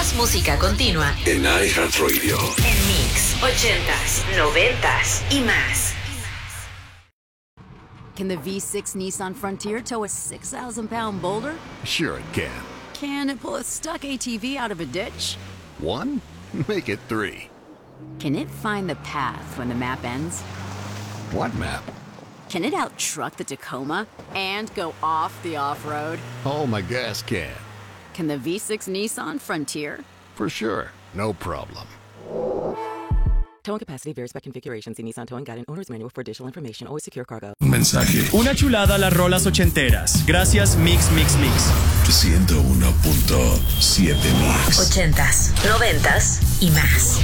Más música continua en iHeartRadio. En Mix 80s, 90s y más. Can the V6 Nissan Frontier tow a 6,000-pound boulder? Sure it can. Can it pull a stuck ATV out of a ditch? 1? Make it 3. Can it find the path when the map ends? What map? Can it out-truck the Tacoma and go off the off-road? Oh, my gas can. Can the V6 Nissan Frontier? For sure. No problem. Towing capacity varies by configuration. See Nissan Towing Guide and Owner's Manual for additional information. Always secure cargo. Un mensaje. Una chulada a las rolas ochenteras. Gracias Mix Mix Mix. 101.7 Mix. 80s, 90s y más.